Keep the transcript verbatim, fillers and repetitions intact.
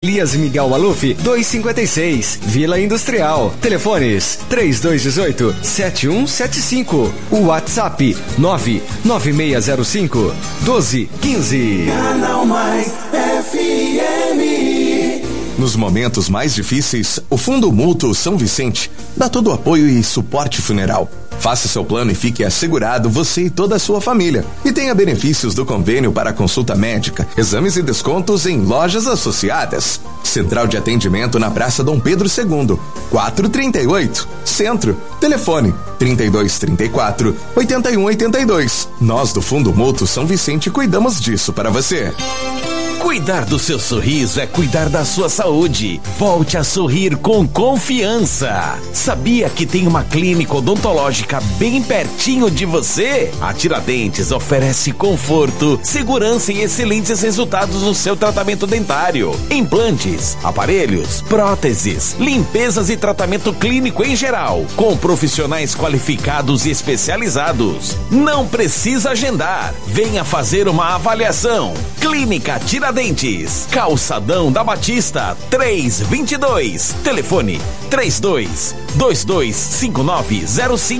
Elias Miguel Maluf, dois cinquenta e seis, Vila Industrial. Telefones três dois um oito, sete um sete cinco. O WhatsApp nove nove seis zero cinco, um dois um cinco. Canal Mais F M. Nos momentos mais difíceis, o Fundo Mútuo São Vicente dá todo o apoio e suporte funeral. Faça seu plano e fique assegurado você e toda a sua família. E tenha benefícios do convênio para consulta médica, exames e descontos em lojas associadas. Central de atendimento na Praça Dom Pedro segundo, quatrocentos e trinta e oito, Centro. Telefone trinta e dois, trinta e quatro, oitenta e um, oitenta e dois. Nós do Fundo Mútuo São Vicente cuidamos disso para você. Cuidar do seu sorriso é cuidar da sua saúde. Volte a sorrir com confiança. Sabia que tem uma clínica odontológica bem pertinho de você? A Tiradentes oferece conforto, segurança e excelentes resultados no seu tratamento dentário. Implantes, aparelhos, próteses, limpezas e tratamento clínico em geral, com profissionais qualificados e especializados. Não precisa agendar. Venha fazer uma avaliação. Clínica Tiradentes, Calçadão da Batista, trezentos e vinte e dois. Telefone três dois dois dois cinco nove zero cinco.